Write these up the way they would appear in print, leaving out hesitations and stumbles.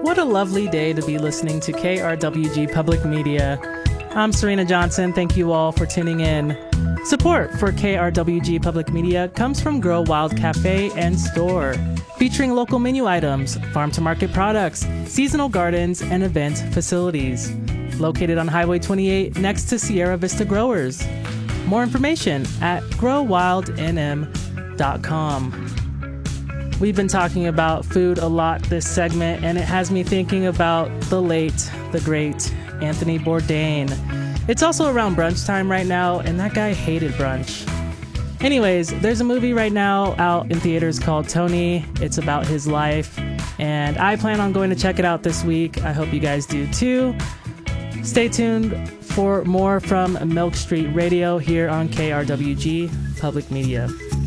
What a lovely day to be listening to KRWG Public Media. I'm Serena Johnson. Thank you all for tuning in. Support for KRWG Public Media comes from Grow Wild Cafe and Store, featuring local menu items, farm-to-market products, seasonal gardens, and event facilities. Located on Highway 28 next to Sierra Vista Growers. More information at growwildnm.com. We've been talking about food a lot this segment, and it has me thinking about the late, the great Anthony Bourdain. It's also around brunch time right now, and that guy hated brunch. Anyways, there's a movie right now out in theaters called Tony. It's about his life, and I plan on going to check it out this week. I hope you guys do too. Stay tuned for more from Milk Street Radio here on KRWG Public Media.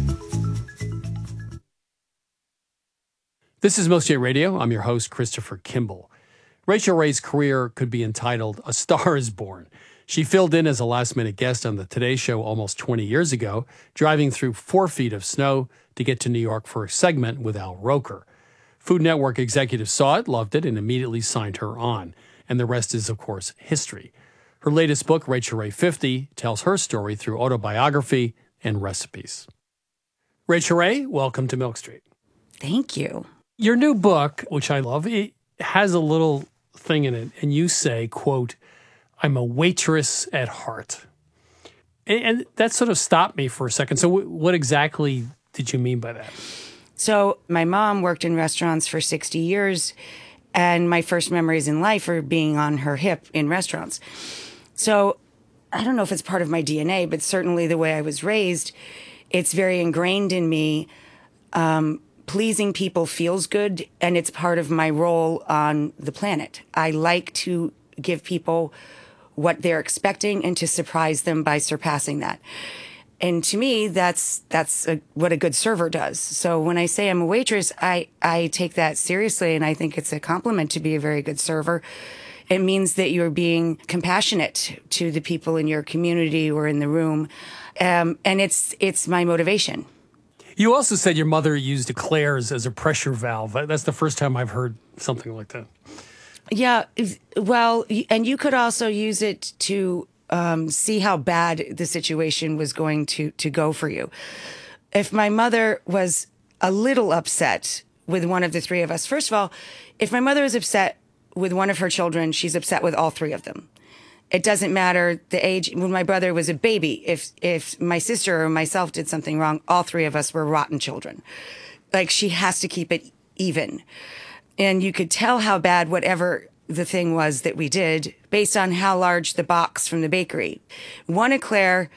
This is Milk Street Radio. I'm your host, Christopher Kimball. Rachel Ray's career could be entitled A Star is Born. She filled in as a last-minute guest on the Today Show almost 20 years ago, driving through 4 feet of snow to get to New York for a segment with Al Roker. Food Network executives saw it, loved it, and immediately signed her on. And the rest is, of course, history. Her latest book, Rachael Ray 50, tells her story through autobiography and recipes. Rachael Ray, welcome to Milk Street. Thank you. Your new book, which I love, it has a little thing in it, and you say, quote, I'm a waitress at heart. And that sort of stopped me for a second. So what exactly did you mean by that? So my mom worked in restaurants for 60 years, and my first memories in life are being on her hip in restaurants. So I don't know if it's part of my DNA, but certainly the way I was raised, it's very ingrained in me. Pleasing people feels good, and it's part of my role on the planet. I like to give people what they're expecting and to surprise them by surpassing that. And to me, that's what a good server does. So when I say I'm a waitress, I take that seriously, and I think it's a compliment to be a very good server. It means that you're being compassionate to the people in your community or in the room, and it's my motivation. You also said your mother used eclairs as a pressure valve. That's the first time I've heard something like that. Yeah, well, and you could also use it to see how bad the situation was going to go for you. If my mother was a little upset with one of the three of us, first of all, if my mother is upset with one of her children, she's upset with all three of them. It doesn't matter the age. When my brother was a baby, if my sister or myself did something wrong, all three of us were rotten children. Like, she has to keep it even. And you could tell how bad whatever the thing was that we did based on how large the box from the bakery. One eclair,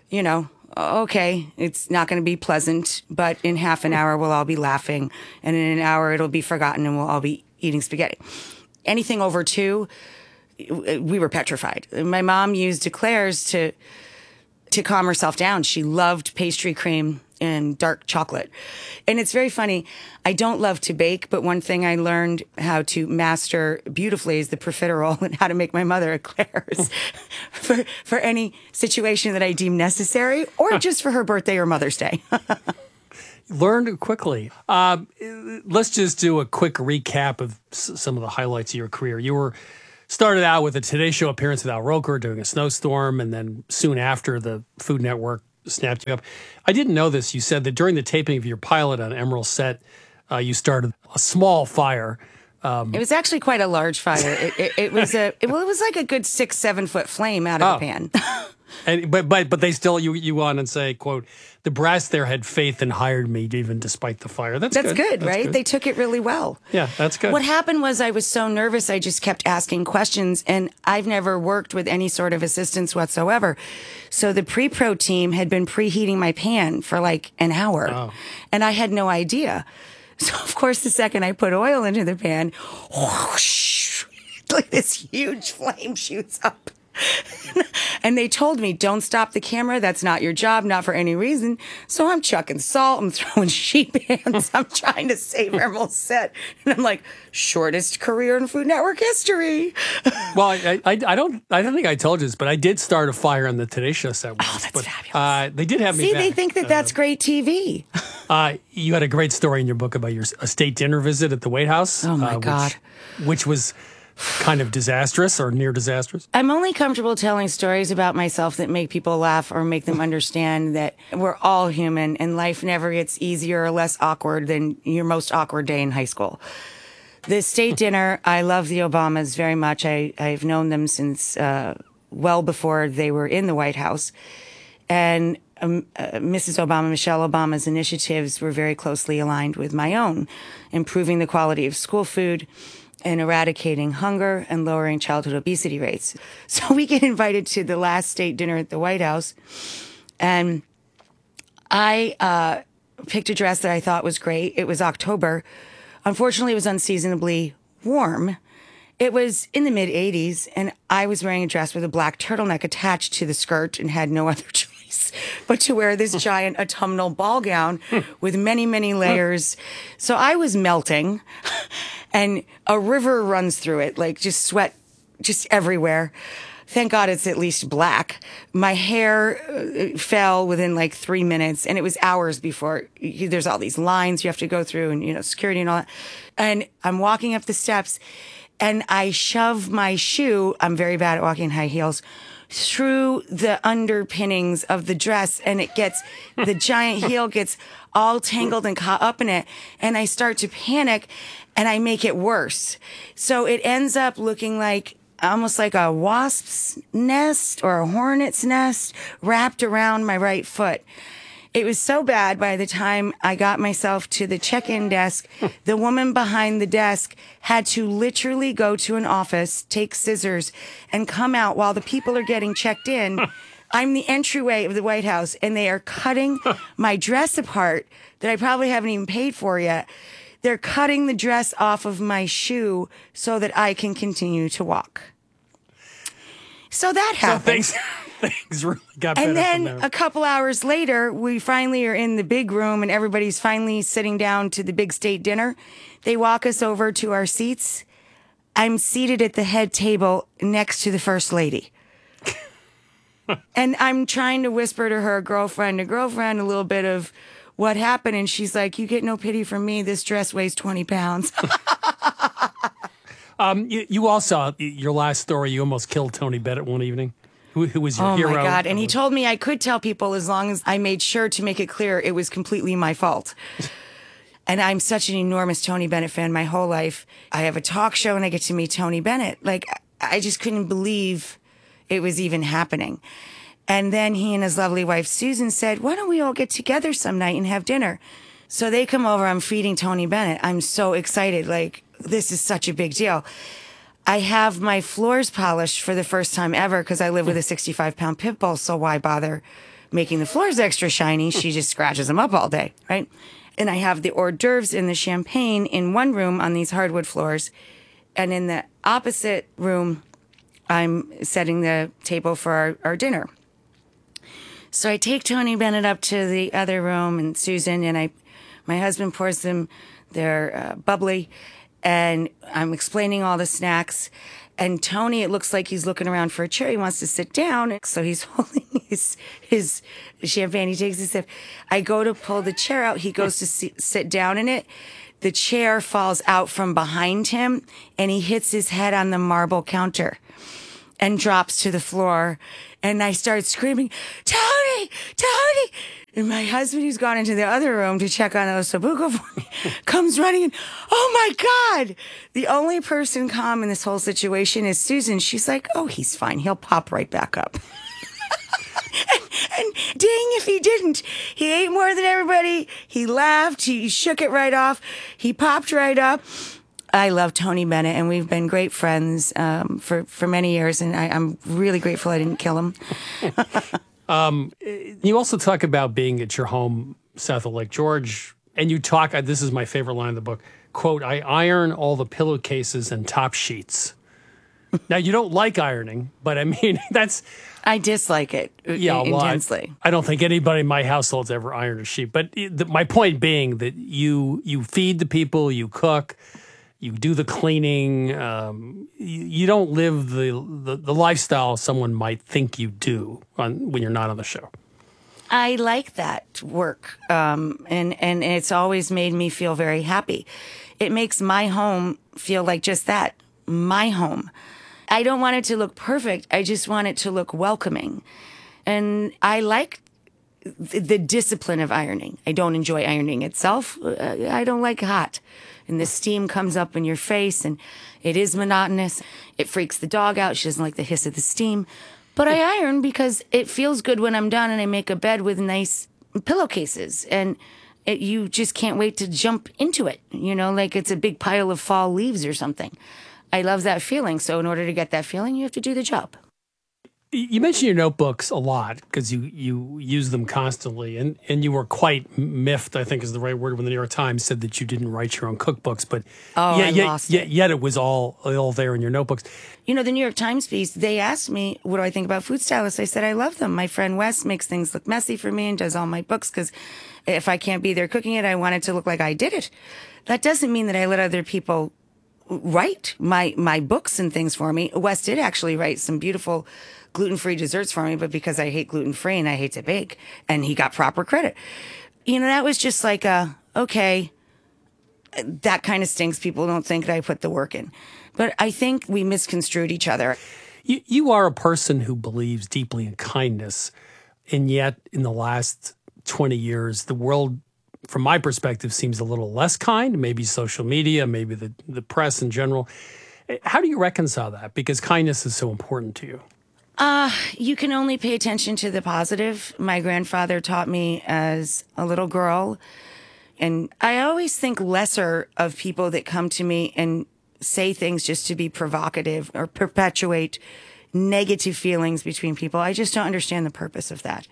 okay, it's not going to be pleasant, but in half an hour we'll all be laughing, and in an hour it'll be forgotten and we'll all be eating spaghetti. Anything over 2, we were petrified. My mom used eclairs to calm herself down. She loved pastry cream and dark chocolate. And it's very funny. I don't love to bake, but one thing I learned how to master beautifully is the profiterole and how to make my mother eclairs for any situation that I deem necessary, or just for her birthday or Mother's Day. Learned quickly. Let's just do a quick recap of some of the highlights of your career. You started out with a Today Show appearance with Al Roker doing a snowstorm, and then soon after, the Food Network snapped you up. I didn't know this. You said that during the taping of your pilot on Emerald Set, you started a small fire. It was actually quite a large fire. It was like a good 6-7 foot flame out of the pan. And but they still you on and say, quote, the brass there had faith and hired me even despite the fire. That's good, right? Good. They took it really well. Yeah, that's good. What happened was I was so nervous, I just kept asking questions, and I've never worked with any sort of assistance whatsoever. So the pre-pro team had been preheating my pan for like an hour, and I had no idea. So of course, the second I put oil into the pan, whoosh, like this huge flame shoots up. And they told me, don't stop the camera. That's not your job, not for any reason. So I'm chucking salt. I'm throwing sheet pans. I'm trying to save Emerald Set. And I'm like, shortest career in Food Network history. Well, I don't think I told you this, but I did start a fire on the Today Show set once. Oh, that's fabulous. They did have me See, back. they think that that's great TV. You had a great story in your book about your state dinner visit at the White House. Oh, my God. Which was kind of disastrous or near disastrous. I'm only comfortable telling stories about myself that make people laugh or make them understand that we're all human and life never gets easier or less awkward than your most awkward day in high school. The state dinner, I love the Obamas very much. I've known them since well before they were in the White House. And Mrs. Obama, Michelle Obama's initiatives were very closely aligned with my own, improving the quality of school food and eradicating hunger and lowering childhood obesity rates. So we get invited to the last state dinner at the White House, and I picked a dress that I thought was great. It was October. Unfortunately, it was unseasonably warm. It was in the mid-80s, and I was wearing a dress with a black turtleneck attached to the skirt and had no other choice but to wear this giant autumnal ball gown with many, many layers. So I was melting, and a river runs through it, like just sweat just everywhere. Thank God it's at least black. My hair fell within like 3 minutes, and it was hours before. There's all these lines you have to go through, and security and all that. And I'm walking up the steps, and I shove my shoe, I'm very bad at walking in high heels, through the underpinnings of the dress, and the giant heel gets all tangled and caught up in it, and I start to panic, and I make it worse. So it ends up looking like almost like a wasp's nest or a hornet's nest wrapped around my right foot. It was so bad by the time I got myself to the check-in desk, the woman behind the desk had to literally go to an office, take scissors, and come out while the people are getting checked in. I'm the entryway of the White House, and they are cutting my dress apart that I probably haven't even paid for yet. They're cutting the dress off of my shoe so that I can continue to walk. So that happened. Things really got better. And then from there. a couple hours later, we finally are in the big room and everybody's finally sitting down to the big state dinner. They walk us over to our seats. I'm seated at the head table next to the First Lady. And I'm trying to whisper to her girlfriend a little bit of what happened. And she's like, "You get no pity from me. This dress weighs 20 pounds. You also, your last story, you almost killed Tony Bennett one evening. Who was your hero? Oh, my God. And he told me I could tell people as long as I made sure to make it clear it was completely my fault. And I'm such an enormous Tony Bennett fan my whole life. I have a talk show and I get to meet Tony Bennett. Like, I just couldn't believe it was even happening. And then he and his lovely wife, Susan, said, "Why don't we all get together some night and have dinner?" So they come over. I'm feeding Tony Bennett. I'm so excited. Like, this is such a big deal. I have my floors polished for the first time ever because I live with a 65-pound pit bull, so why bother making the floors extra shiny? She just scratches them up all day, right? And I have the hors d'oeuvres and the champagne in one room on these hardwood floors. And in the opposite room, I'm setting the table for our dinner. So I take Tony Bennett up to the other room and Susan, and my husband pours them their bubbly, and I'm explaining all the snacks. And Tony, it looks like he's looking around for a chair. He wants to sit down. So he's holding his champagne. He takes a sip. I go to pull the chair out. He goes to sit down in it. The chair falls out from behind him, and he hits his head on the marble counter and drops to the floor. And I start screaming, "Tony! Tony!" And my husband, who's gone into the other room to check on Osobuco for me, comes running in. "Oh, my God." The only person calm in this whole situation is Susan. She's like, "Oh, he's fine. He'll pop right back up." and dang if he didn't. He ate more than everybody. He laughed. He shook it right off. He popped right up. I love Tony Bennett, and we've been great friends for many years, and I'm really grateful I didn't kill him. You also talk about being at your home south of Lake George, and you talk, this is my favorite line in the book, quote, "I iron all the pillowcases and top sheets." Now, you don't like ironing, but I mean, I dislike it intensely. I don't think anybody in my household's ever ironed a sheet, but my point being that you feed the people, you cook, you do the cleaning. You don't live the lifestyle someone might think you do when you're not on the show. I like that work, and it's always made me feel very happy. It makes my home feel like just that, my home. I don't want it to look perfect. I just want it to look welcoming. And I like the discipline of ironing. I don't enjoy ironing itself. I don't like hot. And the steam comes up in your face, and it is monotonous. It freaks the dog out. She doesn't like the hiss of the steam. But I iron because it feels good when I'm done and I make a bed with nice pillowcases. And you just can't wait to jump into it, like it's a big pile of fall leaves or something. I love that feeling. So in order to get that feeling, you have to do the job. You mention your notebooks a lot because you use them constantly, and you were quite miffed, I think is the right word, when the New York Times said that you didn't write your own cookbooks. But yet it was all there in your notebooks. The New York Times piece, they asked me, what do I think about food stylists? I said, I love them. My friend Wes makes things look messy for me and does all my books because if I can't be there cooking it, I want it to look like I did it. That doesn't mean that I let other people write my books and things for me. Wes did actually write some beautiful gluten-free desserts for me, but because I hate gluten-free and I hate to bake, and he got proper credit. That was just like okay, that kind of stinks. People don't think that I put the work in. But I think we misconstrued each other. You are a person who believes deeply in kindness, and yet in the last 20 years, the world, from my perspective, seems a little less kind, maybe social media, maybe the press in general. How do you reconcile that? Because kindness is so important to you. You can only pay attention to the positive. My grandfather taught me as a little girl, and I always think lesser of people that come to me and say things just to be provocative or perpetuate negative feelings between people. I just don't understand the purpose of that.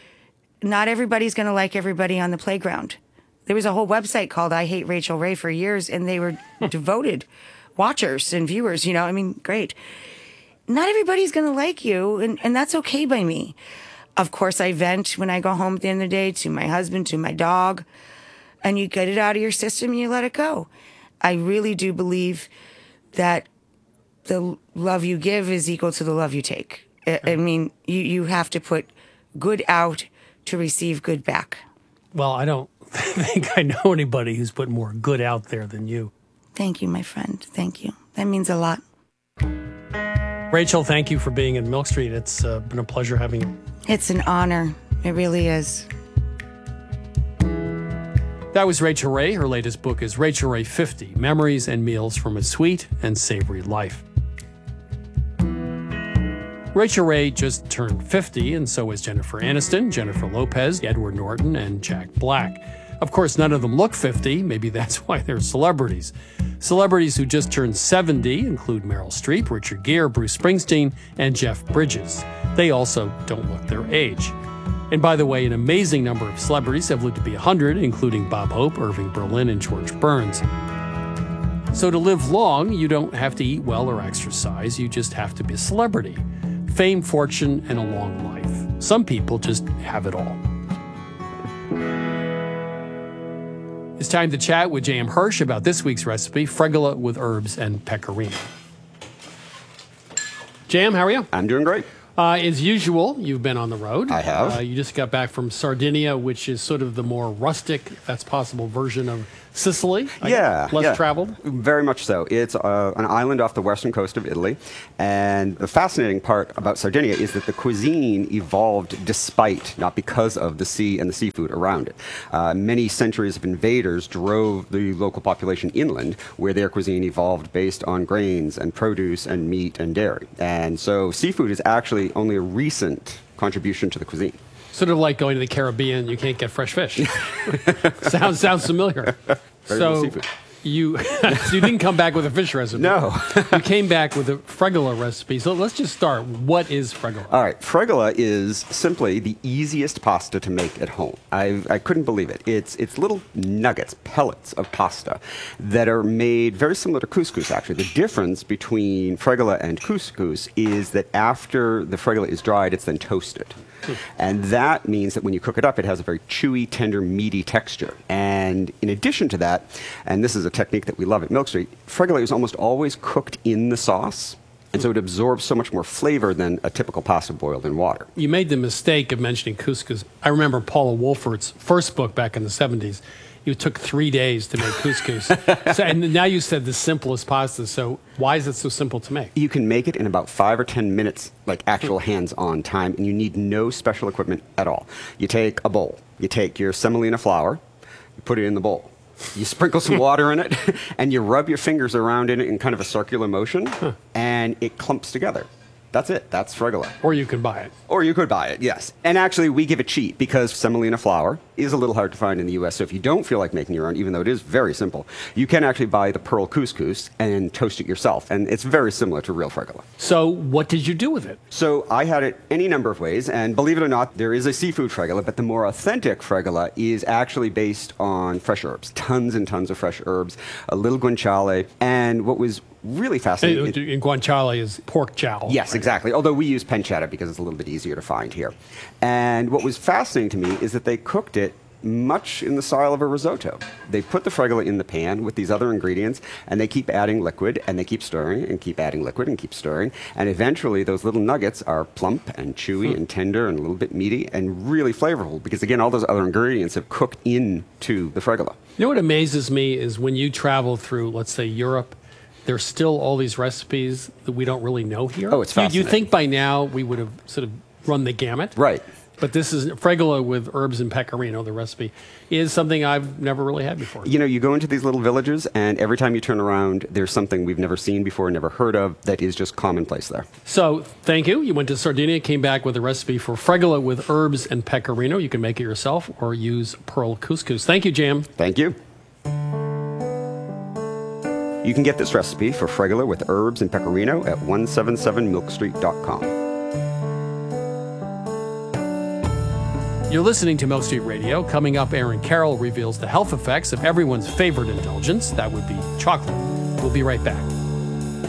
Not everybody's going to like everybody on the playground. There was a whole website called I Hate Rachel Ray for years, and they were devoted watchers and viewers, great. Not everybody's going to like you, and that's okay by me. Of course, I vent when I go home at the end of the day to my husband, to my dog, and you get it out of your system and you let it go. I really do believe that the love you give is equal to the love you take. I mean, you have to put good out to receive good back. Well, I don't think I know anybody who's put more good out there than you. Thank you, my friend. Thank you. That means a lot. Rachel, thank you for being in Milk Street. It's been a pleasure having you. It's an honor. It really is. That was Rachel Ray. Her latest book is Rachel Ray 50, Memories and Meals from a Sweet and Savory Life. Rachel Ray just turned 50, and so is Jennifer Aniston, Jennifer Lopez, Edward Norton, and Jack Black. Of course, none of them look 50. Maybe that's why they're celebrities. Celebrities who just turned 70 include Meryl Streep, Richard Gere, Bruce Springsteen, and Jeff Bridges. They also don't look their age. And by the way, an amazing number of celebrities have lived to be 100, including Bob Hope, Irving Berlin, and George Burns. So to live long, you don't have to eat well or exercise. You just have to be a celebrity. Fame, fortune, and a long life. Some people just have it all. It's time to chat with J.M. Hirsch about this week's recipe, fregola with herbs and pecorino. J.M., how are you? I'm doing great. As usual, you've been on the road. I have. You just got back from Sardinia, which is sort of the more rustic, if that's possible, version of Sicily. Less traveled. Very much so. It's an island off the western coast of Italy. And the fascinating part about Sardinia is that the cuisine evolved despite, not because of, the sea and the seafood around it. Many centuries of invaders drove the local population inland, where their cuisine evolved based on grains and produce and meat and dairy. And so seafood is actually only a recent contribution to the cuisine. Sort of like going to the Caribbean, you can't get fresh fish. Sounds familiar. Very little seafood. You didn't come back with a fish recipe. No. You came back with a fregola recipe. So let's just start. What is fregola? All right. Fregola is simply the easiest pasta to make at home. I couldn't believe it. It's little nuggets, pellets of pasta that are made very similar to couscous, actually. The difference between fregola and couscous is that after the fregola is dried, it's then toasted. And that means that when you cook it up, it has a very chewy, tender, meaty texture. And in addition to that, and this is a technique that we love at Milk Street, fregola is almost always cooked in the sauce. And so it absorbs so much more flavor than a typical pasta boiled in water. You made the mistake of mentioning couscous. I remember Paula Wolfert's first book back in the 70s. It took 3 days to make couscous. And now you said the simplest pasta. So why is it so simple to make? You can make it in about 5 or 10 minutes, like actual hands-on time, and you need no special equipment at all. You take a bowl. You take your semolina flour. You put it in the bowl. You sprinkle some water in it, and you rub your fingers around in it in kind of a circular motion, and it clumps together. That's it. That's fregola. Or you can buy it. Or you could buy it, yes. And actually, we give it cheap because semolina flour is a little hard to find in the U.S. So if you don't feel like making your own, even though it is very simple, you can actually buy the pearl couscous and toast it yourself. And it's very similar to real fregola. So what did you do with it? So I had it any number of ways. And believe it or not, there is a seafood fregola, but the more authentic fregola is actually based on fresh herbs. Tons and tons of fresh herbs, a little guanciale. And what was really fascinating. And guanciale is pork jowl. Yes, right? Exactly. Although we use pancetta because it's a little bit easier to find here. And what was fascinating to me is that they cooked it much in the style of a risotto. They put the fregola in the pan with these other ingredients, and they keep adding liquid, and they keep stirring, and keep adding liquid, and keep stirring. And eventually, those little nuggets are plump and chewy and tender and a little bit meaty and really flavorful because, again, all those other ingredients have cooked into the fregola. You know what amazes me is when you travel through, let's say, Europe, there's still all these recipes that we don't really know here. Oh, it's fascinating. You think by now we would have sort of run the gamut. Right. But this is fregola with herbs and pecorino, the recipe, is something I've never really had before. You know, you go into these little villages, and every time you turn around, there's something we've never seen before, never heard of, that is just commonplace there. So, thank you. You went to Sardinia, came back with a recipe for fregola with herbs and pecorino. You can make it yourself or use pearl couscous. Thank you, Jam. Thank you. You can get this recipe for fregola with herbs and pecorino at 177milkstreet.com. You're listening to Milk Street Radio. Coming up, Aaron Carroll reveals the health effects of everyone's favorite indulgence. That would be chocolate. We'll be right back.